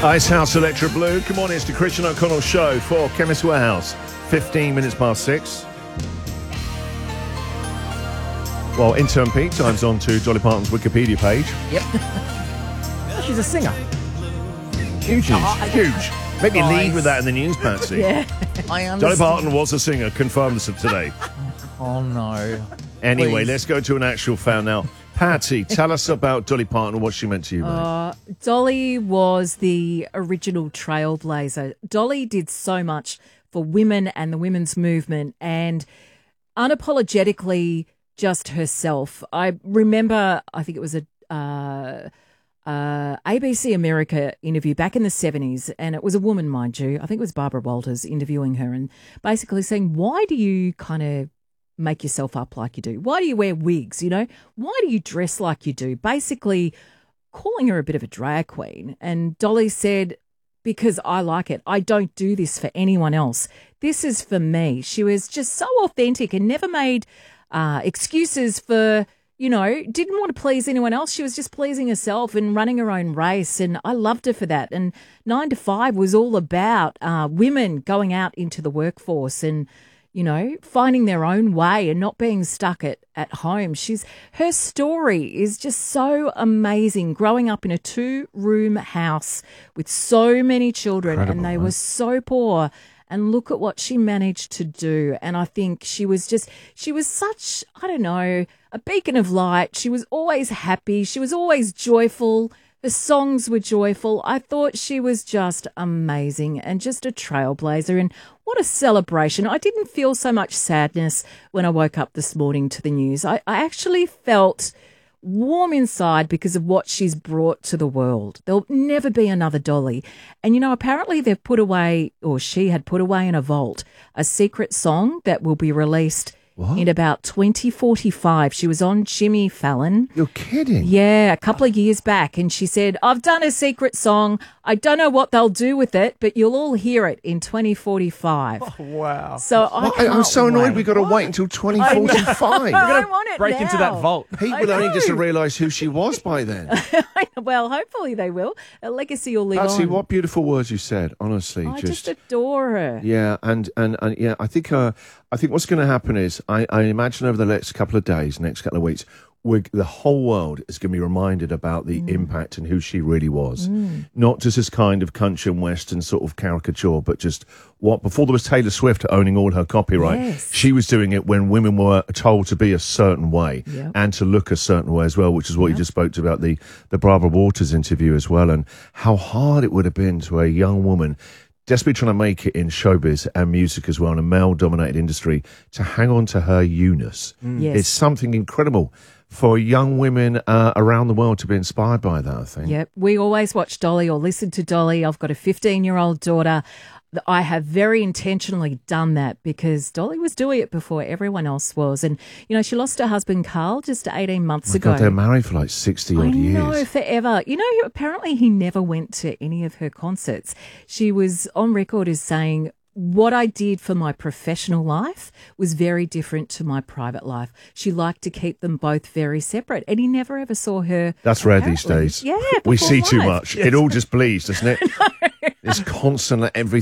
Icehouse Electra Blue. Good morning, it's the Christian O'Connell Show for Chemist Warehouse. 15 minutes past 6. Well, intern Pete times on to Dolly Parton's Wikipedia page. Yep. She's a singer. Huge news. Huge. Maybe lead with that in the news, Patsy. Yeah. I understand. Dolly Parton was a singer, confirmed this today. Oh, no. Anyway, Please. let's go to an actual fan now. Patsy, tell us about Dolly Parton and what she meant to you, mate. Dolly was the original trailblazer. Dolly did so much for women and the women's movement and unapologetically just herself. I remember, I think it was a ABC America interview back in the 70s, and it was a woman, mind you. I think it was Barbara Walters interviewing her and basically saying, why do you kind of make yourself up like you do? Why do you wear wigs, you know? Why do you dress like you do? Basically calling her a bit of a drag queen. And Dolly said, because I like it. I don't do this for anyone else. This is for me. She was just so authentic and never made excuses for, you know, didn't want to please anyone else. She was just pleasing herself and running her own race. And I loved her for that. And 9 to 5 was all about women going out into the workforce and, you know, finding their own way and not being stuck at home. Her story is just so amazing. Growing up in a 2-room house with so many children, and they were so poor. And look at what she managed to do. And I think she was such, I don't know, a beacon of light. She was always happy. She was always joyful. The songs were joyful. I thought she was just amazing and just a trailblazer. And what a celebration. I didn't feel so much sadness when I woke up this morning to the news. I actually felt warm inside because of what she's brought to the world. There'll never be another Dolly. And, you know, apparently they've put away, or she had put away in a vault, a secret song that will be released in about 2045. She was on Jimmy Fallon. You're kidding? Yeah, a couple of years back. And she said, I've done a secret song. I don't know what they'll do with it, but you'll all hear it in 2045. Oh, wow. So I'm so annoyed we've got to wait until 2045. I want it Break now. into that vault. Pete will only just realise who she was by then. Well, hopefully they will. A legacy will live Patsy, on. what beautiful words you said, honestly. I just adore her. Yeah, and yeah, I think what's going to happen is I imagine over the next couple of days, next couple of weeks, the whole world is going to be reminded about the impact and who she really was. Not just this kind of country and western sort of caricature, but just before there was Taylor Swift owning all her copyright, Yes. she was doing it when women were told to be a certain way and to look a certain way as well, which is what you just spoke to about the Barbara Walters interview as well, and how hard it would have been to a young woman desperately trying to make it in showbiz and music as well, in a male-dominated industry, to hang on to her you-ness. Yes. It's something incredible for young women around the world to be inspired by that, I think. Yep. We always watch Dolly or listen to Dolly. I've got a 15-year-old daughter. I have very intentionally done that because Dolly was doing it before everyone else was. And, you know, she lost her husband, Carl, just 18 months ago. God, they're married for like 60-odd years. I know, forever. You know, apparently he never went to any of her concerts. She was on record as saying, what I did for my professional life was very different to my private life. She liked to keep them both very separate, and he never ever saw her. That's rare these days. Yeah, we see too live. much. It all just bleeds, doesn't it? It's constant, every